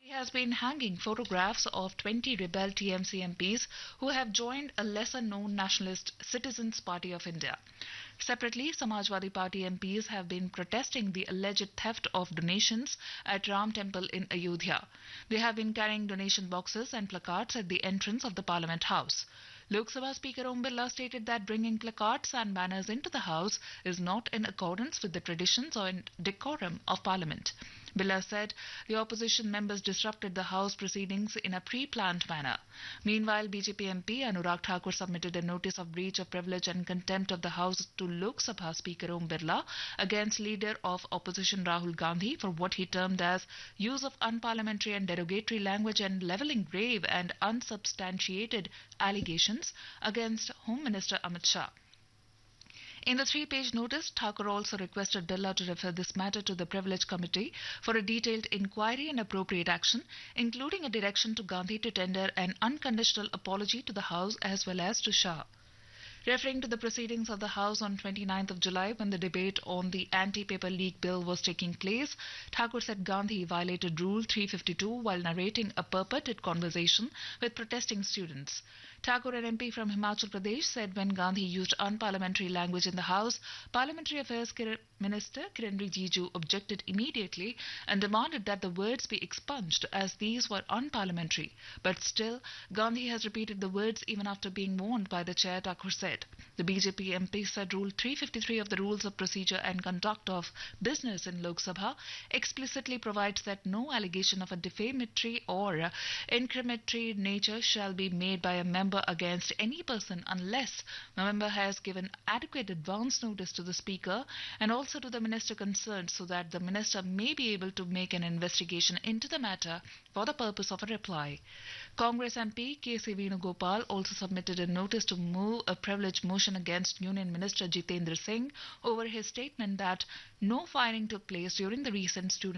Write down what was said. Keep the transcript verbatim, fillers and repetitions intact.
He has been hanging photographs of twenty rebel T M C M Ps who have joined a lesser known nationalist Citizens Party of India. Separately, Samajwadi Party M Ps have been protesting the alleged theft of donations at Ram Temple in Ayodhya. They have been carrying donation boxes and placards at the entrance of the Parliament House. Lok Sabha Speaker Om Birla stated that bringing placards and banners into the House is not in accordance with the traditions or decorum of Parliament. Birla said the opposition members disrupted the House proceedings in a pre-planned manner. Meanwhile, B J P M P Anurag Thakur submitted a notice of breach of privilege and contempt of the House to Lok Sabha Speaker Om Birla against leader of opposition Rahul Gandhi for what he termed as use of unparliamentary and derogatory language and levelling grave and unsubstantiated allegations against Home Minister Amit Shah. In the three-page notice, Thakur also requested Birla to refer this matter to the Privilege Committee for a detailed inquiry and appropriate action, including a direction to Gandhi to tender an unconditional apology to the House as well as to Shah. Referring to the proceedings of the House on twenty-ninth of July when the debate on the anti-paper leak bill was taking place, Thakur said Gandhi violated Rule three fifty-two while narrating a purported conversation with protesting students. Thakur, an M P from Himachal Pradesh, said when Gandhi used unparliamentary language in the House, Parliamentary Affairs Minister Kiren Rijiju objected immediately and demanded that the words be expunged as these were unparliamentary. But still, Gandhi has repeated the words even after being warned by the chair, Thakur said. The B J P M P said Rule three fifty-three of the Rules of Procedure and Conduct of Business in Lok Sabha explicitly provides that no allegation of a defamatory or incriminatory nature shall be made by a member against any person unless the member has given adequate advance notice to the Speaker and also to the Minister concerned so that the Minister may be able to make an investigation into the matter for the purpose of a reply. Congress M P K C Venugopal also submitted a notice to move a privilege motion against Union Minister Jitendra Singh over his statement that no firing took place during the recent student